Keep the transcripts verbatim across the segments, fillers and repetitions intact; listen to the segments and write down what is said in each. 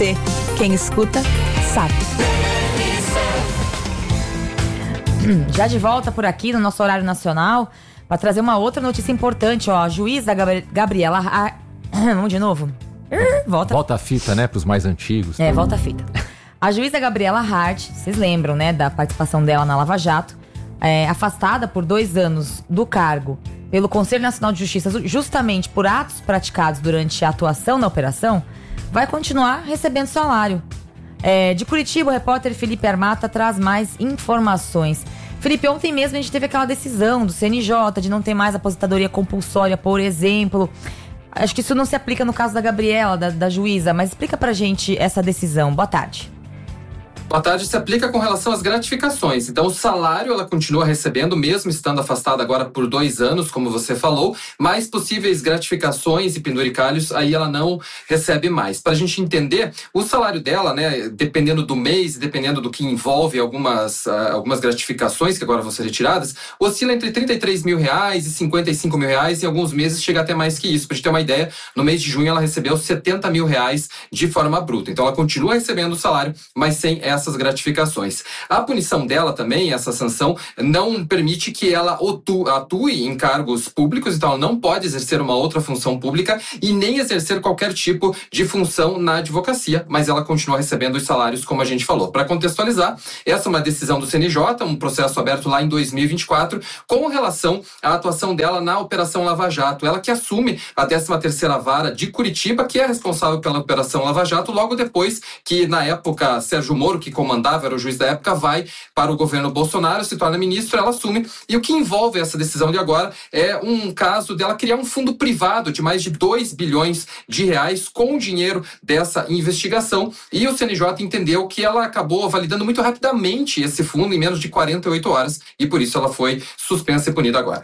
C. Quem escuta, sabe. Já de volta por aqui no nosso horário nacional para trazer uma outra notícia importante, ó. A juíza Gabri- Gabriela... Ar... Vamos de novo? Volta. Volta a fita, né, pros mais antigos. É, volta a fita. A juíza Gabriela Hart, vocês lembram, né, da participação dela na Lava Jato, é, afastada por dois anos do cargo pelo Conselho Nacional de Justiça, justamente por atos praticados durante a atuação na operação, vai continuar recebendo salário. É, de Curitiba, o repórter Felipe Armata traz mais informações. Felipe, ontem mesmo a gente teve aquela decisão do C N J de não ter mais aposentadoria compulsória, por exemplo. Acho que isso não se aplica no caso da Gabriela, da, da juíza, mas explica pra gente essa decisão. Boa tarde. Boa tarde, se aplica com relação às gratificações. Então, o salário ela continua recebendo, mesmo estando afastada agora por dois anos, como você falou, mas possíveis gratificações e penduricalhos, aí ela não recebe mais. Para a gente entender, o salário dela, né, dependendo do mês, dependendo do que envolve algumas, uh, algumas gratificações, que agora vão ser retiradas, oscila entre trinta e três mil reais e cinquenta e cinco mil reais, em alguns meses chega até mais que isso. Para a gente ter uma ideia, no mês de junho ela recebeu setenta mil reais de forma bruta. Então, ela continua recebendo o salário, mas sem essa essas gratificações. A punição dela também, essa sanção, não permite que ela atue em cargos públicos, então ela não pode exercer uma outra função pública e nem exercer qualquer tipo de função na advocacia, mas ela continua recebendo os salários, como a gente falou. Para contextualizar, essa é uma decisão do C N J, um processo aberto lá em dois mil e vinte e quatro, com relação à atuação dela na Operação Lava Jato. Ela que assume a décima terceira Vara de Curitiba, que é responsável pela Operação Lava Jato, logo depois que, na época, Sérgio Moro, que comandava, era o juiz da época, vai para o governo Bolsonaro, se torna ministro, ela assume. E o que envolve essa decisão de agora é um caso dela criar um fundo privado de mais de dois bilhões de reais com o dinheiro dessa investigação. E o C N J entendeu que ela acabou validando muito rapidamente esse fundo em menos de quarenta e oito horas e por isso ela foi suspensa e punida agora.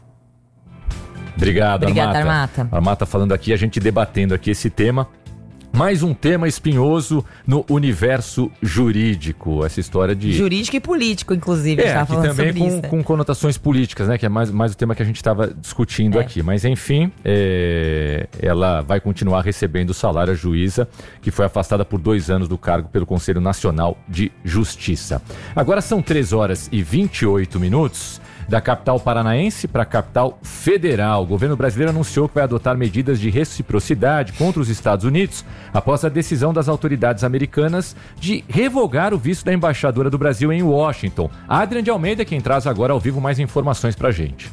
Obrigado, Obrigada, Armata. Armata. Armata falando aqui, a gente debatendo aqui esse tema. Mais um tema espinhoso no universo jurídico. Essa história de... Jurídico e político, inclusive. É, a gente aqui também sobre com, isso. com conotações políticas, né? Que é mais, mais o tema que a gente estava discutindo É. aqui. Mas, enfim, é, ela vai continuar recebendo o salário, a juíza, que foi afastada por dois anos do cargo pelo Conselho Nacional de Justiça. Agora são três horas e vinte e oito minutos. Da capital paranaense para a capital federal. O governo brasileiro anunciou que vai adotar medidas de reciprocidade contra os Estados Unidos após a decisão das autoridades americanas de revogar o visto da embaixadora do Brasil em Washington. A Adrian de Almeida, quem traz agora ao vivo mais informações para a gente.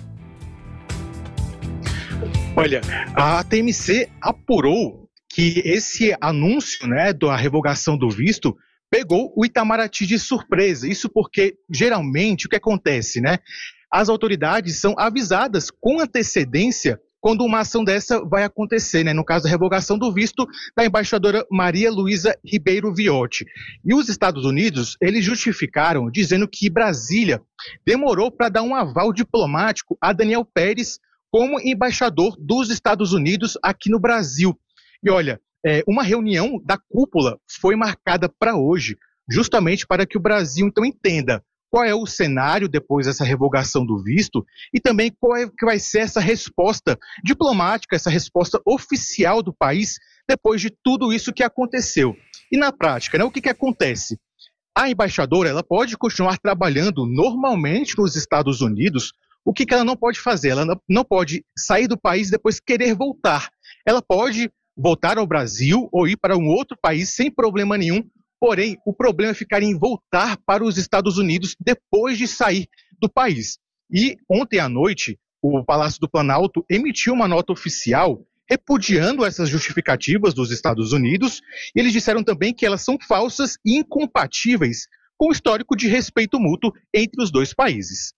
Olha, a T M C apurou que esse anúncio, né, da revogação do visto pegou o Itamaraty de surpresa. Isso porque, geralmente, o que acontece, né? As autoridades são avisadas com antecedência quando uma ação dessa vai acontecer, né? No caso, a revogação do visto da embaixadora Maria Luísa Ribeiro Viotti. E os Estados Unidos, eles justificaram dizendo que Brasília demorou para dar um aval diplomático a Daniel Pérez como embaixador dos Estados Unidos aqui no Brasil. E olha, é, uma reunião da cúpula foi marcada para hoje, justamente para que o Brasil, então, entenda qual é o cenário depois dessa revogação do visto e também qual é que vai ser essa resposta diplomática, essa resposta oficial do país depois de tudo isso que aconteceu. E na prática, né, o que, que acontece? A embaixadora ela pode continuar trabalhando normalmente nos Estados Unidos. O que, que ela não pode fazer? Ela não pode sair do país e depois querer voltar. Ela pode voltar ao Brasil ou ir para um outro país sem problema nenhum. Porém, o problema é ficar em voltar para os Estados Unidos depois de sair do país. E ontem à noite, o Palácio do Planalto emitiu uma nota oficial repudiando essas justificativas dos Estados Unidos. E eles disseram também que elas são falsas e incompatíveis com o histórico de respeito mútuo entre os dois países.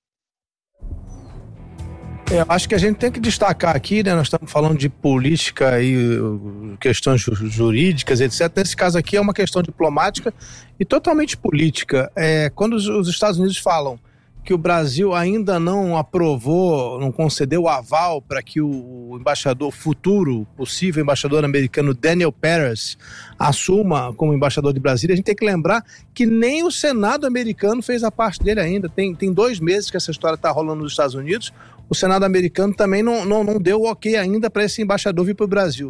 Eu acho que a gente tem que destacar aqui, né? Nós estamos falando de política e questões jurídicas, etcétera. Nesse caso aqui é uma questão diplomática e totalmente política. É, quando os Estados Unidos falam que o Brasil ainda não aprovou, não concedeu o aval para que o embaixador futuro, possível embaixador americano Daniel Pérez assuma como embaixador de Brasília, a gente tem que lembrar que nem o Senado americano fez a parte dele ainda. Tem, tem dois meses que essa história está rolando nos Estados Unidos. O Senado americano também não, não, não deu o ok ainda para esse embaixador vir para o Brasil.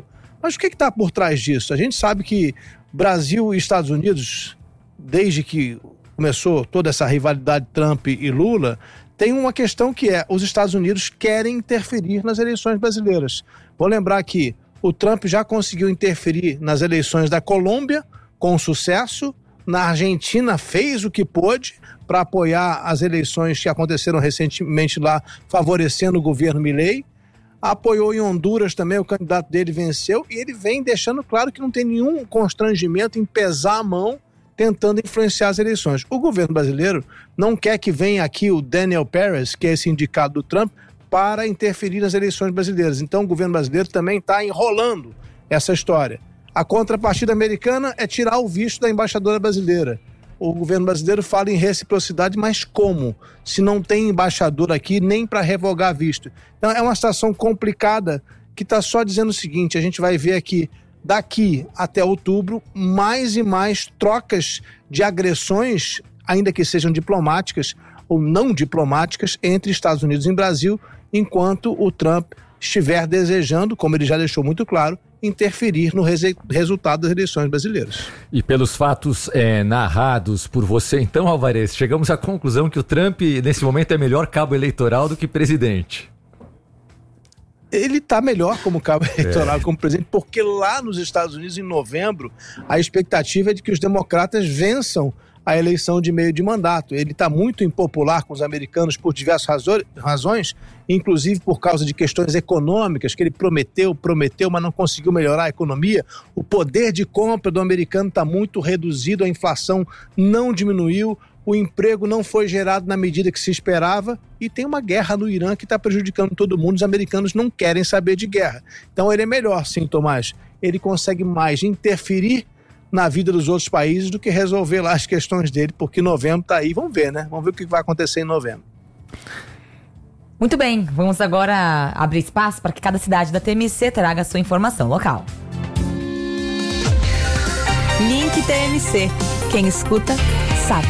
Mas o que está por trás disso? A gente sabe que Brasil e Estados Unidos, desde que começou toda essa rivalidade Trump e Lula, tem uma questão que é, os Estados Unidos querem interferir nas eleições brasileiras. Vou lembrar que o Trump já conseguiu interferir nas eleições da Colômbia, com sucesso. Na Argentina fez o que pôde para apoiar as eleições que aconteceram recentemente lá, favorecendo o governo Milei. Apoiou em Honduras também, o candidato dele venceu, e ele vem deixando claro que não tem nenhum constrangimento em pesar a mão tentando influenciar as eleições. O governo brasileiro não quer que venha aqui o Daniel Peres, que é esse indicado do Trump, para interferir nas eleições brasileiras. Então o governo brasileiro também está enrolando essa história. A contrapartida americana é tirar o visto da embaixadora brasileira. O governo brasileiro fala em reciprocidade, mas como? Se não tem embaixador aqui nem para revogar visto. Então é uma situação complicada que está só dizendo o seguinte: a gente vai ver aqui, daqui até outubro, mais e mais trocas de agressões, ainda que sejam diplomáticas ou não diplomáticas, entre Estados Unidos e Brasil, enquanto o Trump estiver desejando, como ele já deixou muito claro, interferir no rese- resultado das eleições brasileiras. E pelos fatos é, narrados por você, então, Alvarez, chegamos à conclusão que o Trump, nesse momento, é melhor cabo eleitoral do que presidente. Ele está melhor como cabo eleitoral, é. como presidente, porque lá nos Estados Unidos, em novembro, a expectativa é de que os democratas vençam a eleição de meio de mandato. Ele está muito impopular com os americanos por diversas razo- razões, inclusive por causa de questões econômicas, que ele prometeu, prometeu, mas não conseguiu melhorar a economia. O poder de compra do americano está muito reduzido, a inflação não diminuiu, o emprego não foi gerado na medida que se esperava, e tem uma guerra no Irã que está prejudicando todo mundo. Os americanos não querem saber de guerra. Então ele é melhor, sim, Tomás. Ele consegue mais interferir na vida dos outros países do que resolver lá as questões dele, porque novembro está aí. Vamos ver, né? Vamos ver o que vai acontecer em novembro. Muito bem, vamos agora abrir espaço para que cada cidade da T M C traga a sua informação local. Link T M C. Quem escuta, sabe.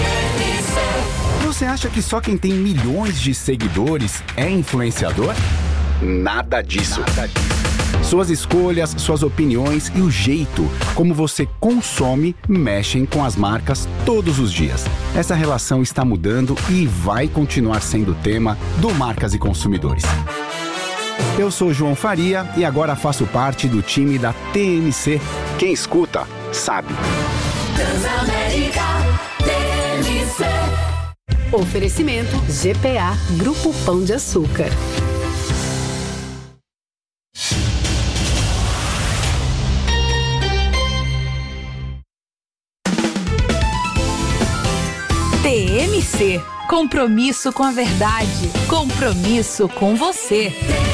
Você acha que só quem tem milhões de seguidores é influenciador? Nada disso. Nada disso. Suas escolhas, suas opiniões e o jeito como você consome mexem com as marcas todos os dias. Essa relação está mudando e vai continuar sendo tema do Marcas e Consumidores. Eu sou João Faria e agora faço parte do time da T M C. Quem escuta, sabe. Transamérica T M C. Oferecimento G P A Grupo Pão de Açúcar. T M C. Compromisso com a verdade. Compromisso com você.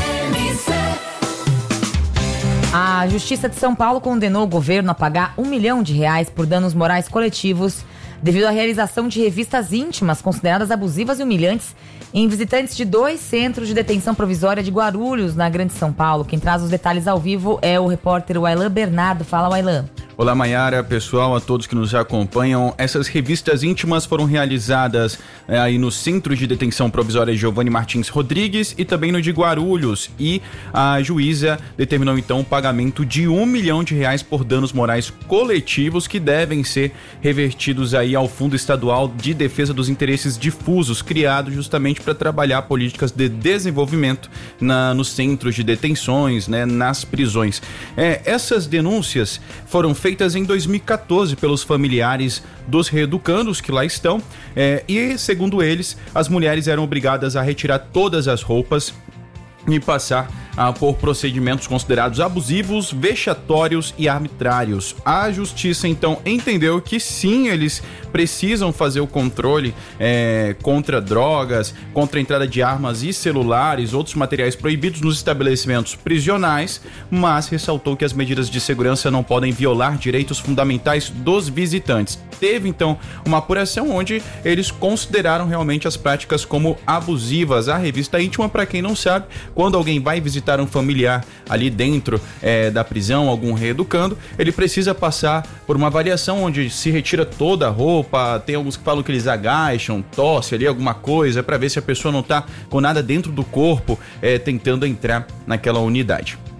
A Justiça de São Paulo condenou o governo a pagar um milhão de reais por danos morais coletivos devido à realização de revistas íntimas consideradas abusivas e humilhantes em visitantes de dois centros de detenção provisória de Guarulhos, na Grande São Paulo. Quem traz os detalhes ao vivo é o repórter Wailan Bernardo. Fala, Wailan. Olá, Maiara, pessoal, a todos que nos acompanham. Essas revistas íntimas foram realizadas é, aí no Centro de Detenção Provisória Giovanni Martins Rodrigues e também no de Guarulhos. E a juíza determinou então o pagamento de um milhão de reais por danos morais coletivos que devem ser revertidos aí ao Fundo Estadual de Defesa dos Interesses Difusos, criado justamente para trabalhar políticas de desenvolvimento na, nos centros de detenções, né, nas prisões. É, essas denúncias foram feitas feitas em dois mil e quatorze pelos familiares dos reeducandos que lá estão, é, e segundo eles, as mulheres eram obrigadas a retirar todas as roupas e passar ah, por procedimentos considerados abusivos, vexatórios e arbitrários. A justiça então entendeu que sim, eles precisam fazer o controle é, contra drogas, contra a entrada de armas e celulares, outros materiais proibidos nos estabelecimentos prisionais, mas ressaltou que as medidas de segurança não podem violar direitos fundamentais dos visitantes. Teve então uma apuração onde eles consideraram realmente as práticas como abusivas. A revista íntima, para quem não sabe, quando alguém vai visitar um familiar ali dentro é, da prisão, algum reeducando, ele precisa passar por uma avaliação onde se retira toda a roupa, tem alguns que falam que eles agacham, tosse ali alguma coisa, para ver se a pessoa não tá com nada dentro do corpo é, tentando entrar naquela unidade.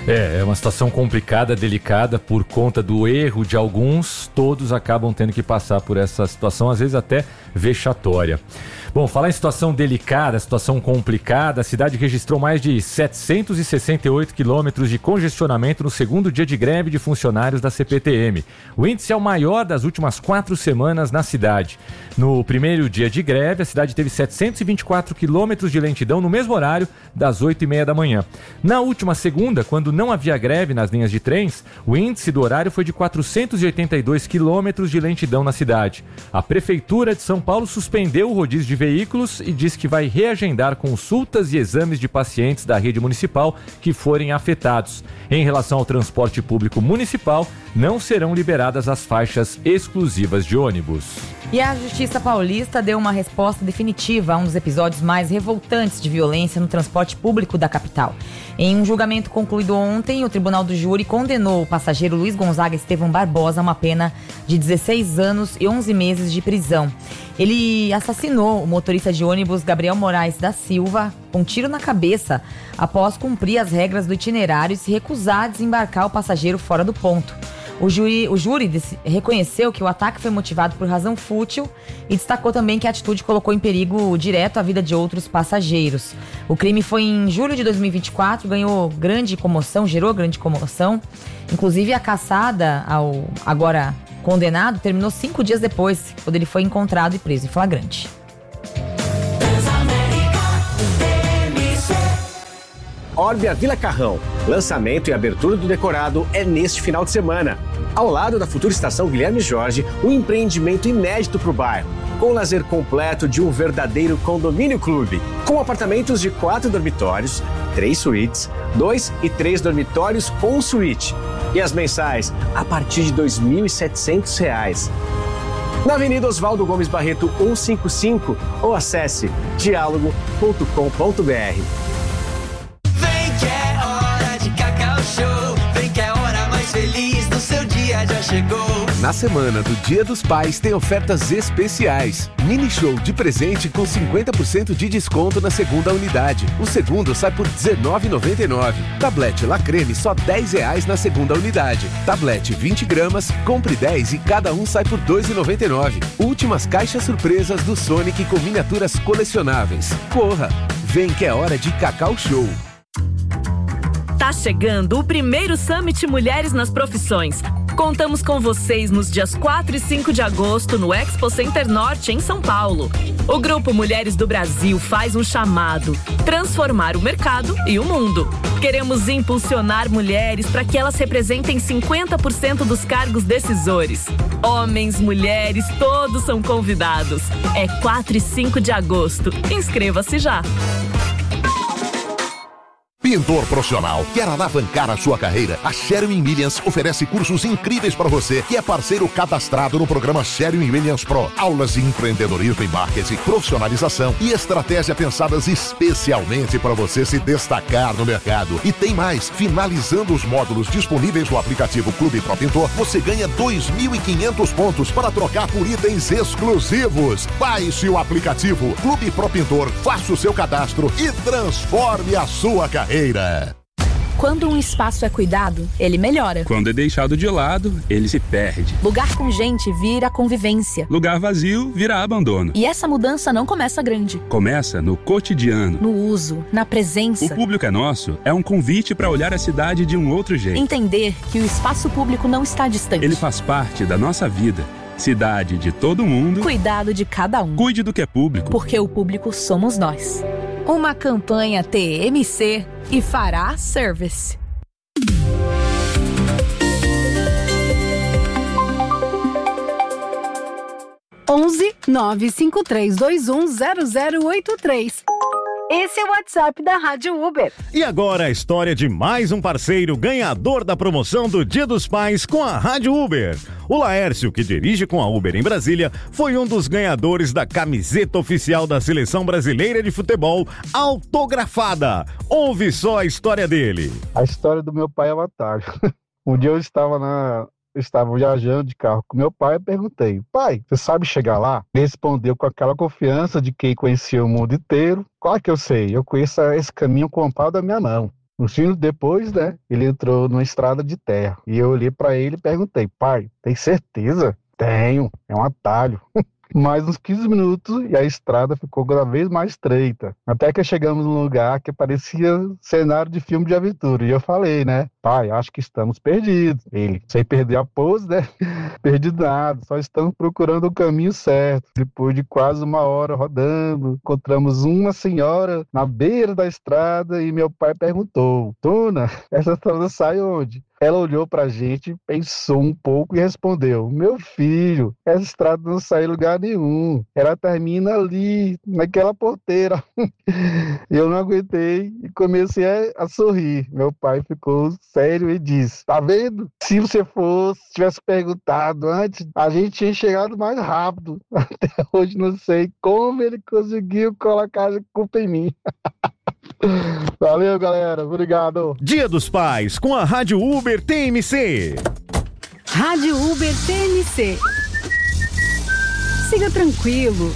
É, é uma situação complicada, delicada, por conta do erro de alguns, todos acabam tendo que passar por essa situação, às vezes até vexatória. Bom, falar em situação delicada, situação complicada, a cidade registrou mais de setecentos e sessenta e oito quilômetros de congestionamento no segundo dia de greve de funcionários da C P T M. O índice é o maior das últimas quatro semanas na cidade. No primeiro dia de greve, a cidade teve setecentos e vinte e quatro quilômetros de lentidão no mesmo horário, das oito e meia da manhã. Na última segunda, quando não havia greve nas linhas de trens, o índice do horário foi de quatrocentos e oitenta e dois quilômetros de lentidão na cidade. A Prefeitura de São Paulo suspendeu o rodízio de veículos e diz que vai reagendar consultas e exames de pacientes da rede municipal que forem afetados. Em relação ao transporte público municipal, não serão liberadas as faixas exclusivas de ônibus. E a Justiça Paulista deu uma resposta definitiva a um dos episódios mais revoltantes de violência no transporte público da capital. Em um julgamento concluído ontem, o Tribunal do Júri condenou o passageiro Luiz Gonzaga Estevão Barbosa a uma pena de dezesseis anos e onze meses de prisão. Ele assassinou o motorista de ônibus Gabriel Moraes da Silva com um tiro na cabeça após cumprir as regras do itinerário e se recusar a desembarcar o passageiro fora do ponto. O júri, o júri reconheceu que o ataque foi motivado por razão fútil e destacou também que a atitude colocou em perigo direto a vida de outros passageiros. O crime foi em julho de dois mil e vinte e quatro, ganhou grande comoção, gerou grande comoção. Inclusive a caçada ao agora condenado terminou cinco dias depois, quando ele foi encontrado e preso em flagrante. Orbia Vila Carrão. Lançamento e abertura do decorado é neste final de semana. Ao lado da futura estação Guilherme Jorge, um empreendimento inédito para o bairro, com o lazer completo de um verdadeiro condomínio clube, com apartamentos de quatro dormitórios, três suítes, dois e três dormitórios com suíte. E as mensais a partir de dois mil e setecentos reais. Na Avenida Oswaldo Gomes Barreto cento e cinquenta e cinco ou acesse diálogo ponto com ponto b r. Já chegou. Na semana do Dia dos Pais tem ofertas especiais. Mini show de presente com cinquenta por cento de desconto na segunda unidade. O segundo sai por dezenove reais e noventa e nove centavos. Tablete La Creme só dez reais na segunda unidade. Tablete vinte gramas, compre dez e cada um sai por dois reais e noventa e nove centavos. Últimas caixas surpresas do Sonic com miniaturas colecionáveis. Corra! Vem que é hora de Cacau Show. Tá chegando o primeiro Summit Mulheres nas Profissões. Contamos com vocês nos dias quatro e cinco de agosto no Expo Center Norte, em São Paulo. O Grupo Mulheres do Brasil faz um chamado: transformar o mercado e o mundo. Queremos impulsionar mulheres para que elas representem cinquenta por cento dos cargos decisores. Homens, mulheres, todos são convidados. É quatro e cinco de agosto. Inscreva-se já. Pintor profissional, quer alavancar a sua carreira? A Sherwin Williams oferece cursos incríveis para você, que é parceiro cadastrado no programa Sherwin Williams Pro. Aulas de empreendedorismo e marketing, profissionalização e estratégia pensadas especialmente para você se destacar no mercado. E tem mais, finalizando os módulos disponíveis no aplicativo Clube Pro Pintor, você ganha dois mil e quinhentos pontos para trocar por itens exclusivos. Baixe o aplicativo Clube Pro Pintor, faça o seu cadastro e transforme a sua carreira. Quando um espaço é cuidado, ele melhora. Quando é deixado de lado, ele se perde. Lugar com gente vira convivência. Lugar vazio vira abandono. E essa mudança não começa grande. Começa no cotidiano. No uso, na presença. O Público é Nosso é um convite para olhar a cidade de um outro jeito. Entender que o espaço público não está distante. Ele faz parte da nossa vida. Cidade de todo mundo. Cuidado de cada um. Cuide do que é público. Porque o público somos nós. Uma campanha T M C e Fará Service. onze nove cinco três dois um zero zero oito três. Esse é o WhatsApp da Rádio Uber. E agora a história de mais um parceiro ganhador da promoção do Dia dos Pais com a Rádio Uber. O Laércio, que dirige com a Uber em Brasília, foi um dos ganhadores da camiseta oficial da Seleção Brasileira de Futebol autografada. Ouve só a história dele. A história do meu pai é uma tarde. Um dia eu estava na... Eu estava viajando de carro com meu pai e perguntei: pai, você sabe chegar lá? Ele respondeu com aquela confiança de quem conhecia o mundo inteiro: claro que eu sei, eu conheço esse caminho com o pau da minha mão. Uns minutos depois, né, ele entrou numa estrada de terra. E eu olhei pra ele e perguntei, pai, tem certeza? Tenho, é um atalho. Mais uns quinze minutos e a estrada ficou cada vez mais estreita. Até que chegamos num lugar que parecia cenário de filme de aventura. E eu falei, né? Pai, acho que estamos perdidos. Ele, sem perder a pose, né? Perdido nada, só estamos procurando o caminho certo. Depois de quase uma hora rodando, encontramos uma senhora na beira da estrada e meu pai perguntou, Tuna, essa estrada sai onde? Ela olhou pra gente, pensou um pouco e respondeu, meu filho, essa estrada não sai em lugar nenhum. Ela termina ali, naquela porteira. Eu não aguentei e comecei a, a sorrir. Meu pai ficou sério e disse, tá vendo? Se você fosse, tivesse perguntado antes, a gente tinha chegado mais rápido. Até hoje não sei como ele conseguiu colocar a culpa em mim. Valeu, galera. Obrigado. Dia dos Pais com a Rádio Uber T M C. Rádio Uber T M C. Siga tranquilo.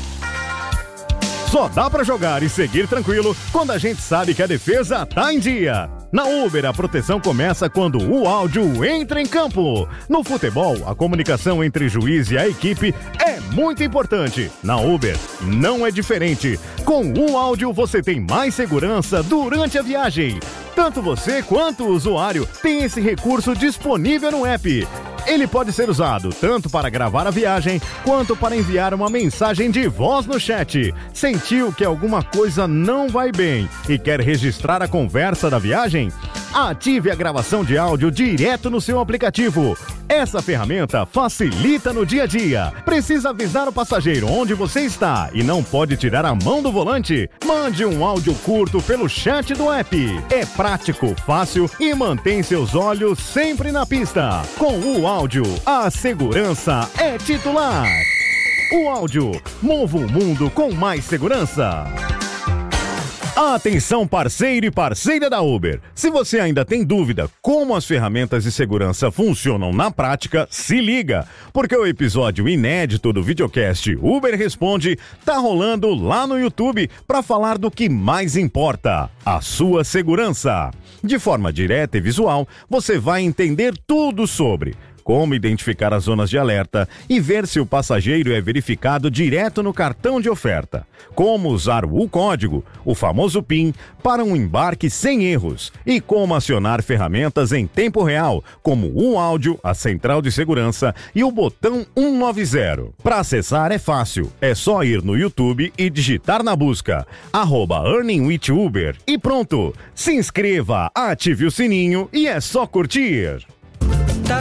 Só dá pra jogar e seguir tranquilo quando a gente sabe que a defesa tá em dia. Na Uber, a proteção começa quando o áudio entra em campo. No futebol, a comunicação entre juiz e a equipe é muito importante. Na Uber, não é diferente. Com o áudio, você tem mais segurança durante a viagem. Tanto você quanto o usuário tem esse recurso disponível no app. Ele pode ser usado tanto para gravar a viagem, quanto para enviar uma mensagem de voz no chat. Sentiu que alguma coisa não vai bem e quer registrar a conversa da viagem? Ative a gravação de áudio direto no seu aplicativo. Essa ferramenta facilita no dia a dia. Precisa avisar o passageiro onde você está e não pode tirar a mão do volante? Mande um áudio curto pelo chat do app. É prático, fácil e mantém seus olhos sempre na pista. Com o áudio, a segurança é titular. O áudio, mova o mundo com mais segurança. Atenção, parceiro e parceira da Uber. Se você ainda tem dúvida como as ferramentas de segurança funcionam na prática, se liga, porque o episódio inédito do videocast Uber Responde tá rolando lá no YouTube para falar do que mais importa, a sua segurança. De forma direta e visual, você vai entender tudo sobre como identificar as zonas de alerta e ver se o passageiro é verificado direto no cartão de oferta, como usar o código, o famoso PIN, para um embarque sem erros e como acionar ferramentas em tempo real, como o áudio, a central de segurança e o botão cento e noventa. Para acessar é fácil, é só ir no YouTube e digitar na busca arroba Earning with Uber e pronto. Se inscreva, ative o sininho e é só curtir.